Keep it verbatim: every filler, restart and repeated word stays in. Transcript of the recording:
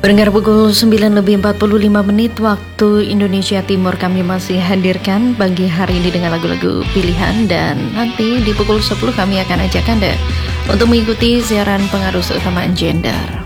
Pendengar, pukul sembilan lebih empat puluh lima menit waktu Indonesia Timur, kami masih hadirkan pagi hari ini dengan lagu-lagu pilihan, dan nanti di pukul sepuluh kami akan ajak Anda untuk mengikuti siaran pengarus keutamaan gender.